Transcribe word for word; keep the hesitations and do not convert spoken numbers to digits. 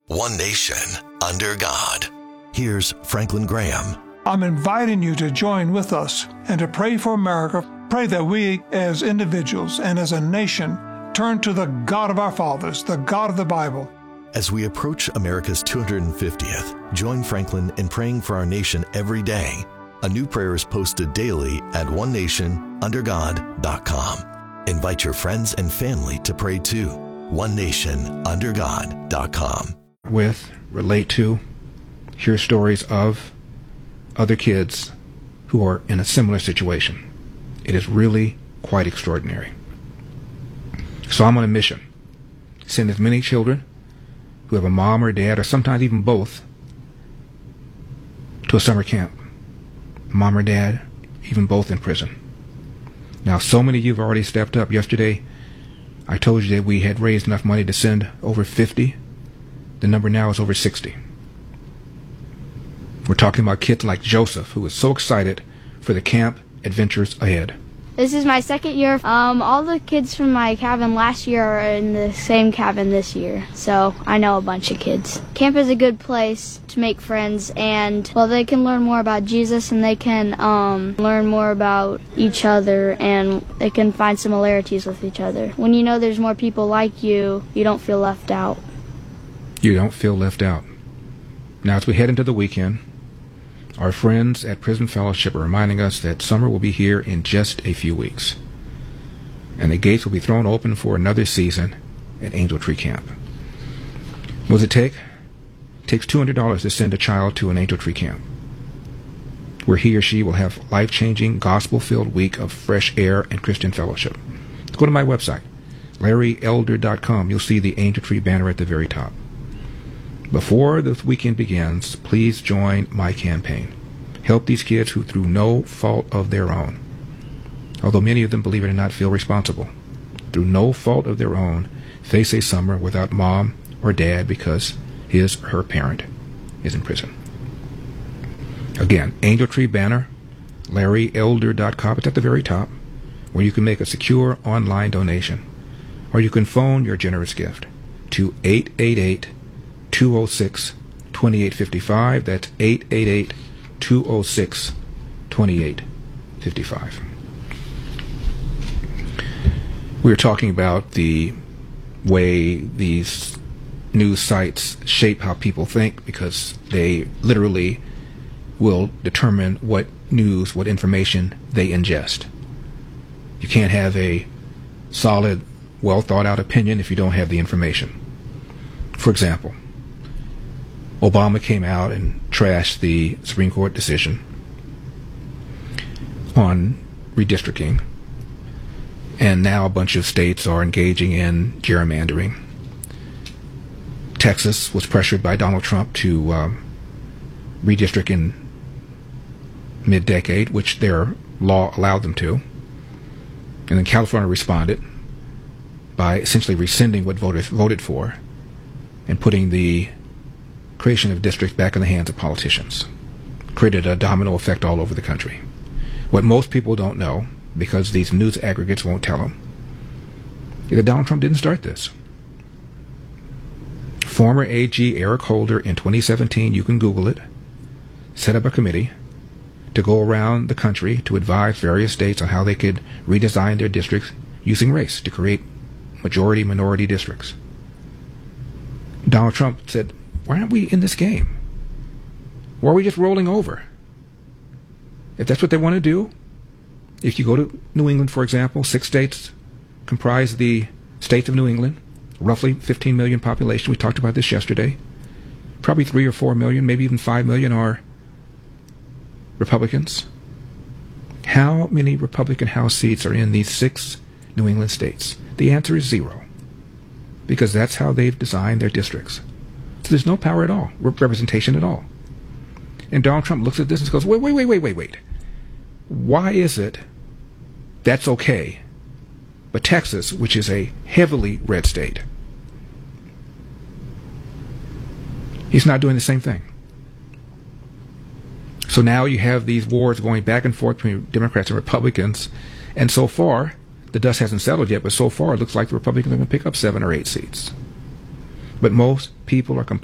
One nation, under God. Here's Franklin Graham. I'm inviting you to join with us and to pray for America. Pray that we, as individuals and as a nation, turn to the God of our fathers, the God of the Bible. As we approach America's two hundred fiftieth, join Franklin in praying for our nation every day. A new prayer is posted daily at one nation under god dot com. Invite your friends and family to pray too. one nation under god dot com. With, relate to, hear stories of other kids who are in a similar situation. It is really quite extraordinary. So I'm on a mission. Send as many children who have a mom or dad, or sometimes even both, to a summer camp. Mom or dad, even both in prison. Now, so many of you have already stepped up. Yesterday, I told you that we had raised enough money to send over fifty. The number now is over sixty. We're talking about kids like Joseph, who is so excited for the camp adventures ahead. This is my second year. Um, all the kids from my cabin last year are in the same cabin this year, so I know a bunch of kids. Camp is a good place to make friends, and, well, they can learn more about Jesus, and they can um, learn more about each other, and they can find similarities with each other. When you know there's more people like you, you don't feel left out. You don't feel left out. Now, as we head into the weekend, our friends at Prison Fellowship are reminding us that summer will be here in just a few weeks, and the gates will be thrown open for another season at Angel Tree Camp. What does it take? It takes two hundred dollars to send a child to an Angel Tree Camp, where he or she will have life-changing, gospel-filled week of fresh air and Christian fellowship. Go to my website, larry elder dot com. You'll see the Angel Tree banner at the very top. Before the weekend begins, please join my campaign. Help these kids who, through no fault of their own, although many of them, believe it or not, feel responsible, through no fault of their own, face a summer without mom or dad because his or her parent is in prison. Again, Angel Tree banner, larry elder dot com. It's at the very top, where you can make a secure online donation, or you can phone your generous gift to eight eight eight, two oh six, two eight five five. That's eight eight eight, two oh six, two eight five five. We were talking about the way these news sites shape how people think, because they literally will determine what news, what information they ingest. You can't have a solid, well thought out opinion if you don't have the information. For example, Obama came out and trashed the Supreme Court decision on redistricting, and now a bunch of states are engaging in gerrymandering. Texas was pressured by Donald Trump to um, redistrict in mid-decade, which their law allowed them to. And then California responded by essentially rescinding what voters voted for and putting the creation of districts back in the hands of politicians. Created a domino effect all over the country. What most people don't know, because these news aggregates won't tell them, is that Donald Trump didn't start this. Former A G Eric Holder in twenty seventeen, you can Google it, set up a committee to go around the country to advise various states on how they could redesign their districts using race to create majority-minority districts. Donald Trump said, why aren't we in this game? Why are we just rolling over? If that's what they want to do, if you go to New England, for example, six states comprise the states of New England, roughly fifteen million population. We talked about this yesterday. Probably three or four million, maybe even five million are Republicans. How many Republican House seats are in these six New England states? The answer is zero, because that's how they've designed their districts. So there's no power at all, representation at all. And Donald Trump looks at this and goes, wait, wait, wait, wait, wait, wait. Why is it that's okay, but Texas, which is a heavily red state, he's not doing the same thing? So now you have these wars going back and forth between Democrats and Republicans, and so far, the dust hasn't settled yet, but so far it looks like the Republicans are going to pick up seven or eight seats. But most people are